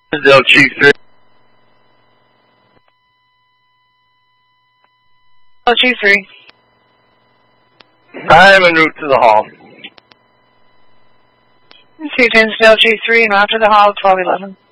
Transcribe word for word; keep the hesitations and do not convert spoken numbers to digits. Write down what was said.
Del Chief three. Del Chief three. I am en route to the hall. two ten Del Chief three and after the hall, twelve eleven.